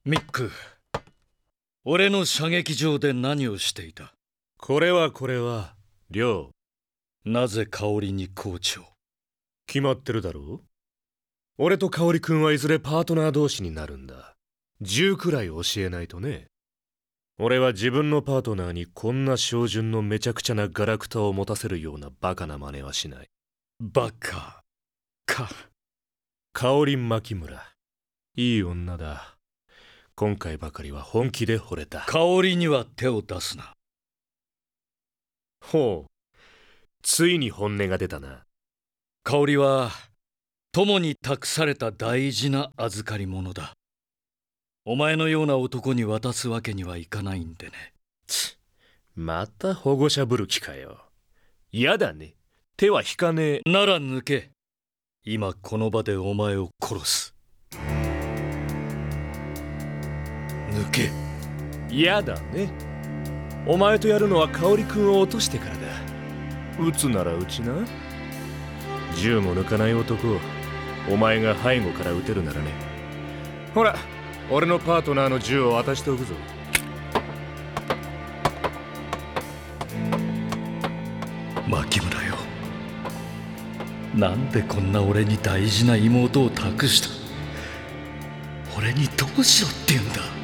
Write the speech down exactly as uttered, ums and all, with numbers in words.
ミック、俺の射撃場で何をしていた？ これはこれは、リョウ。 なぜ香織にコーチを？ 決まってるだろう。俺と香織君はいずれパートナー同士になるんだ。銃くらい教えないとね。俺は自分のパートナーにこんな照準のめちゃくちゃなガラクタを持たせるようなバカな真似はしない。 バカか。 香織牧村、いい女だ。今回ばかりは本気で惚れた。 香織には手を出すな。 ほう、ついに本音が出たな。 香織は友に託された大事な預かり物だ。お前のような男に渡すわけにはいかないんでね。 つまた保護者ぶる気かよ。やだね。手は引かねえ。 なら抜け。今この場でお前を殺す。抜け。 やだね。お前とやるのは香織君を落としてからだ。撃つなら撃ちな。銃も抜かない男をお前が背後から撃てるならね。ほら、俺のパートナーの銃を渡しておくぞ。 牧村よ、なんでこんな俺に大事な妹を託した？俺にどうしろって言うんだ。